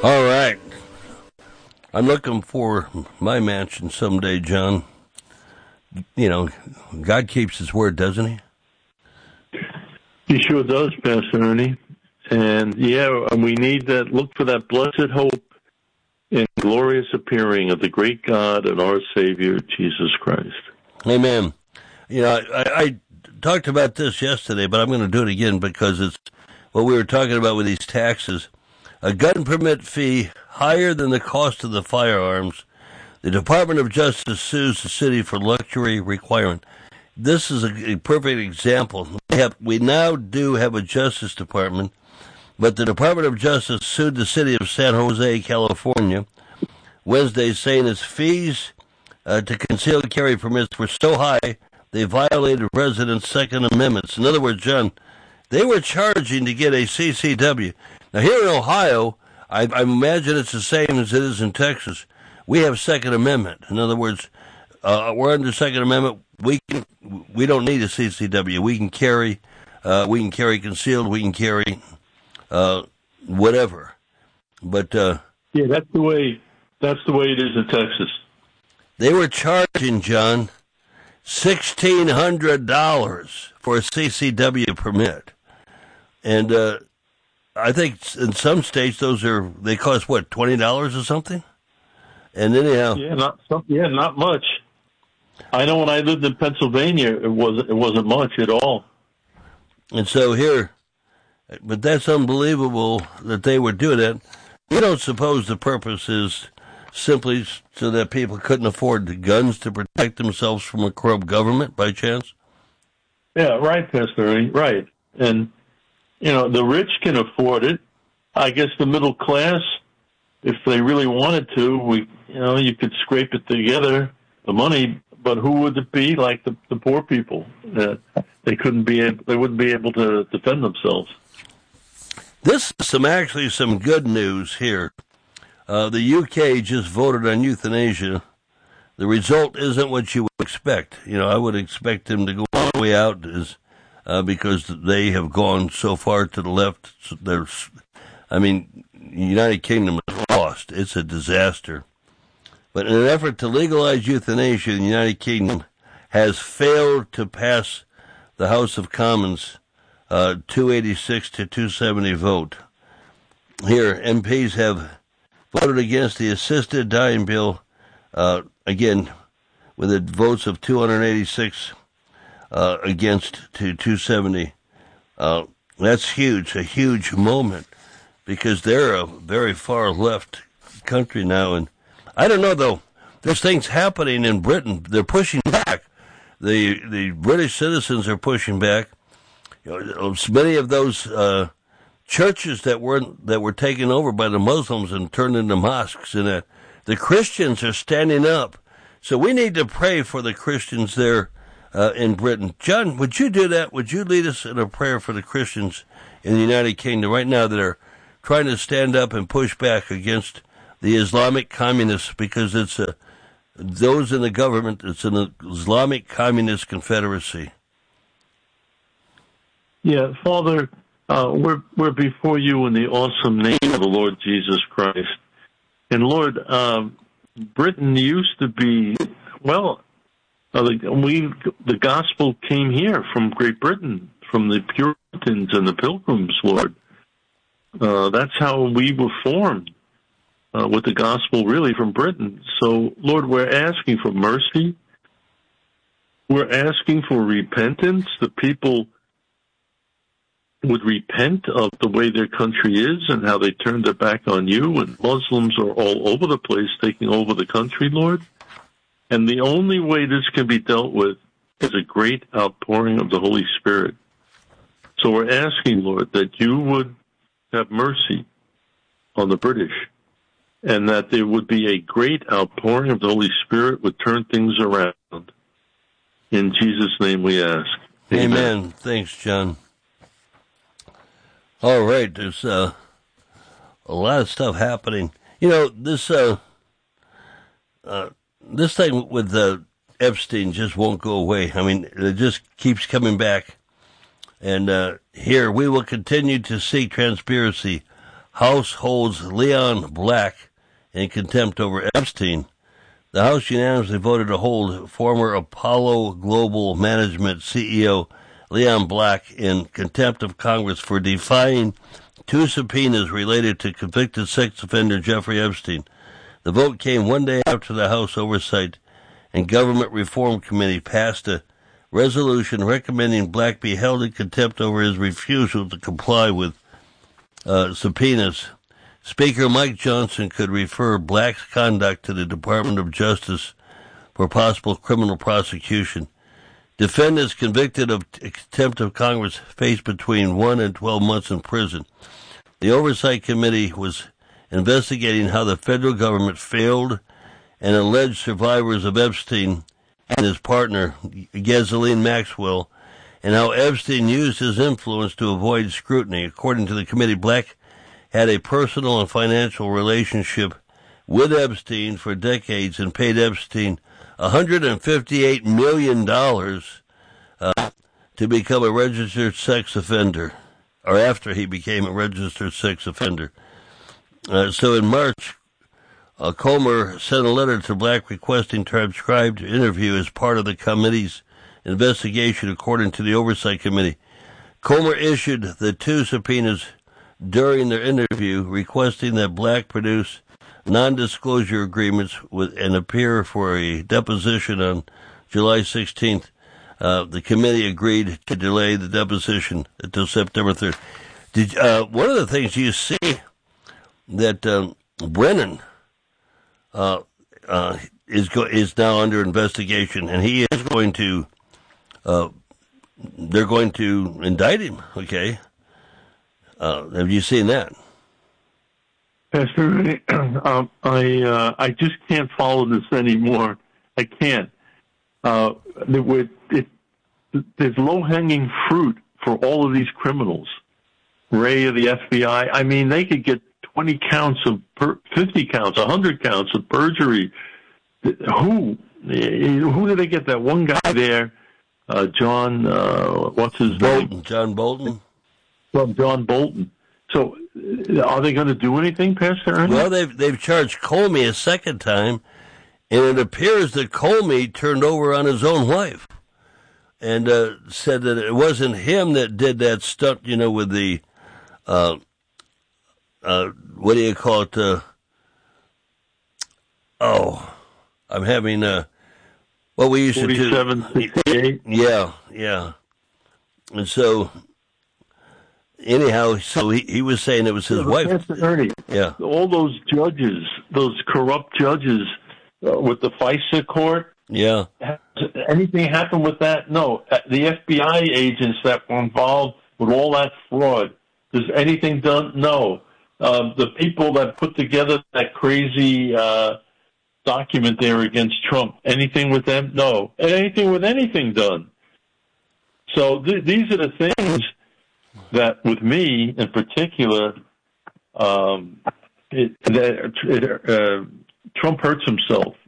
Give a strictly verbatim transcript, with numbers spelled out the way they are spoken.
All right. I'm looking for my mansion someday, John. You know, God keeps his word, doesn't he? He sure does, Pastor Ernie. And, yeah, we need that. Look for that blessed hope and glorious appearing of the great God and our Savior, Jesus Christ. Amen. You know, I, I talked about this yesterday, but I'm going to do it again because it's what we were talking about with these taxes. A gun permit fee higher than the cost of the firearms. The Department of Justice sues the city for luxury requirement. This is a, a perfect example. We, have, we now do have a Justice Department, but the Department of Justice sued the city of San Jose, California, Wednesday, saying its fees uh, to concealed carry permits were so high they violated residents' Second Amendments. In other words, John, they were charging to get a C C W. Now, here in Ohio, I, I imagine it's the same as it is in Texas. We have Second Amendment. In other words, uh, we're under Second Amendment. We can, we don't need a C C W. We can carry, uh, we can carry concealed. We can carry uh, whatever. But uh, yeah, that's the way. That's the way it is in Texas. They were charging, John, sixteen hundred dollars for a C C W permit, and uh, I think in some states those are they cost what twenty dollars or something. And anyhow, yeah, not yeah, not much. I know when I lived in Pennsylvania, it wasn't it wasn't much at all. And so here, but that's unbelievable that they were doing that. You don't suppose the purpose is simply so that people couldn't afford the guns to protect themselves from a corrupt government, by chance? Yeah, right, Pastor Ernie, right. And, you know, the rich can afford it. I guess the middle class, if they really wanted to, we, you know, you could scrape it together, the money, but who would it be? Like the, the poor people. Uh, they couldn't be able, they wouldn't be able to defend themselves. This is some actually some good news here. Uh, the U K just voted on euthanasia. The result isn't what you would expect. You know, I would expect them to go all the way out as, uh, because they have gone so far to the left. So there's, I mean, United Kingdom is lost. It's a disaster. But in an effort to legalize euthanasia, the United Kingdom has failed to pass the House of Commons uh, two eighty-six to two seventy vote. Here, M Ps have voted against the assisted dying bill, uh, again, with the votes of two hundred eighty-six uh, against to two seventy. Uh, that's huge, a huge moment, because they're a very far left country now. And I don't know, though, there's things happening in Britain. They're pushing back. The the British citizens are pushing back. You know, many of those uh, churches that were that were taken over by the Muslims and turned into mosques, and uh, the Christians are standing up. So we need to pray for the Christians there uh, in Britain. John, would you do that? Would you lead us in a prayer for the Christians in the United Kingdom right now that are trying to stand up and push back against the Islamic communists, because it's a, those in the government, it's an Islamic communist confederacy. Yeah, Father, uh, we're we're before you in the awesome name of the Lord Jesus Christ. And Lord, um, Britain used to be, well, uh, the, we the gospel came here from Great Britain, from the Puritans and the Pilgrims, Lord. Uh, that's how we were formed, uh, with the gospel really from Britain. So, Lord, we're asking for mercy. We're asking for repentance. The people would repent of the way their country is and how they turned their back on you, and Muslims are all over the place taking over the country, Lord. And the only way this can be dealt with is a great outpouring of the Holy Spirit. So we're asking, Lord, that you would have mercy on the British, and that there would be a great outpouring of the Holy Spirit would turn things around. In Jesus' name we ask. Amen. Amen. Thanks, John. All right, there's uh, a lot of stuff happening. You know, this uh, uh, this thing with uh, Epstein just won't go away. I mean, it just keeps coming back. And uh, here, we will continue to seek transparency, House holds Leon Black in contempt over Epstein. The House unanimously voted to hold former Apollo Global Management C E O Leon Black in contempt of Congress for defying two subpoenas related to convicted sex offender Jeffrey Epstein. The vote came one day after the House Oversight and Government Reform Committee passed a resolution recommending Black be held in contempt over his refusal to comply with uh, subpoenas. Speaker Mike Johnson could refer Black's conduct to the Department of Justice for possible criminal prosecution. Defendants convicted of contempt of Congress face between one and twelve months in prison. The Oversight Committee was investigating how the federal government failed and alleged survivors of Epstein and his partner, Ghislaine Maxwell, and how Epstein used his influence to avoid scrutiny. According to the committee, Black had a personal and financial relationship with Epstein for decades and paid Epstein one hundred fifty-eight million dollars uh, to become a registered sex offender, or after he became a registered sex offender. Uh, so in March, uh, Comer sent a letter to Black requesting transcribed interview as part of the committee's investigation, according to the Oversight Committee. Comer issued the two subpoenas during their interview, requesting that Black produce non-disclosure agreements with and appear for a deposition on July sixteenth. Uh, the committee agreed to delay the deposition until September third. Did, uh, one of the things you see that um, Brennan uh, uh, is go- is now under investigation, and he is going to uh, they're going to indict him. Okay, uh, have you seen that? Pastor, um, I uh, I just can't follow this anymore. I can't. Uh, it, it, there's low-hanging fruit for all of these criminals. Ray of the F B I. I mean, they could get twenty counts of per, fifty counts, one hundred counts of perjury. Who? Who did they get? That one guy there, uh, John. Uh, what's his Bolton, name? John Bolton. Well, John Bolton. So, are they going to do anything, Pastor Ernie? Well, they've they've charged Comey a second time, and it appears that Comey turned over on his own wife, and uh, said that it wasn't him that did that stunt, you know, with the, uh, uh, what do you call it? Uh, oh, I'm having uh, what we used to do. forty-seven sixty-eight Yeah, yeah, and so. Anyhow, so he, he was saying it was his yeah, wife. Pastor Ernie, yeah. All those judges, those corrupt judges uh, with the FISA court. Yeah. Has anything happened with that? No. The F B I agents that were involved with all that fraud. Has anything done? No. Uh, the people that put together that crazy uh, document there against Trump. Anything with them? No. Anything with anything done? So th- these are the things that, with me in particular, um, it, it, uh, Trump hurts himself